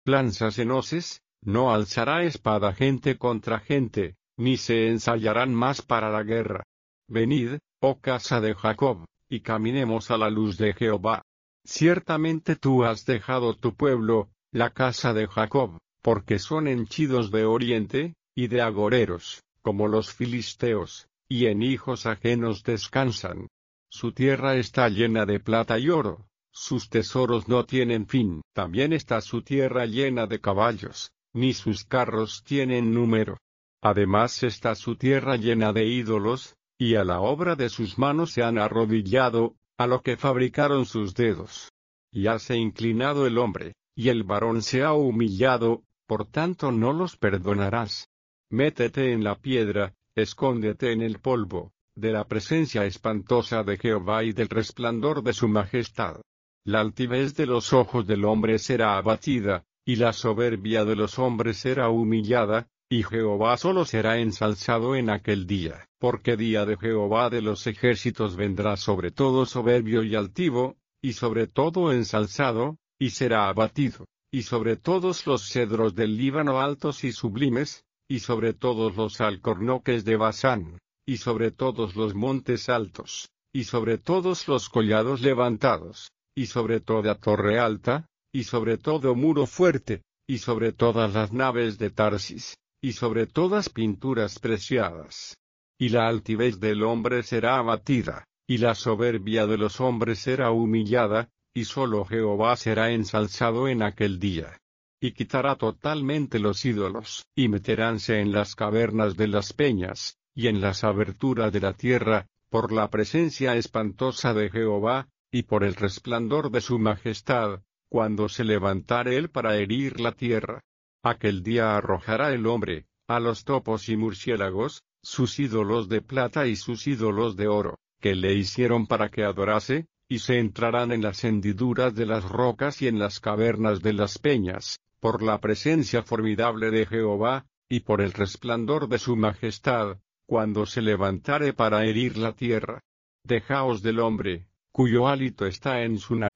lanzas en hoces, no alzará espada gente contra gente, ni se ensayarán más para la guerra. Venid, oh casa de Jacob, y caminemos a la luz de Jehová. Ciertamente tú has dejado tu pueblo, la casa de Jacob, porque son henchidos de oriente, y de agoreros, como los filisteos, y en hijos ajenos descansan. Su tierra está llena de plata y oro, sus tesoros no tienen fin. También está su tierra llena de caballos, ni sus carros tienen número. Además está su tierra llena de ídolos, y a la obra de sus manos se han arrodillado, a lo que fabricaron sus dedos. Y hase inclinado el hombre, y el varón se ha humillado, por tanto no los perdonarás. Métete en la piedra, escóndete en el polvo, de la presencia espantosa de Jehová y del resplandor de su majestad. La altivez de los ojos del hombre será abatida, y la soberbia de los hombres será humillada, y Jehová solo será ensalzado en aquel día. Porque día de Jehová de los ejércitos vendrá sobre todo soberbio y altivo, y sobre todo ensalzado, y será abatido, y sobre todos los cedros del Líbano altos y sublimes, y sobre todos los alcornoques de Basán, y sobre todos los montes altos, y sobre todos los collados levantados, y sobre toda torre alta, y sobre todo muro fuerte, y sobre todas las naves de Tarsis, y sobre todas pinturas preciadas. Y la altivez del hombre será abatida, y la soberbia de los hombres será humillada, y solo Jehová será ensalzado en aquel día. Y quitará totalmente los ídolos, y meteránse en las cavernas de las peñas, y en las aberturas de la tierra, por la presencia espantosa de Jehová, y por el resplandor de su majestad, cuando se levantare él para herir la tierra. Aquel día arrojará el hombre, a los topos y murciélagos, sus ídolos de plata y sus ídolos de oro, que le hicieron para que adorase, y se entrarán en las hendiduras de las rocas y en las cavernas de las peñas, por la presencia formidable de Jehová, y por el resplandor de su majestad, cuando se levantare para herir la tierra. Dejaos del hombre, cuyo hálito está en su nariz.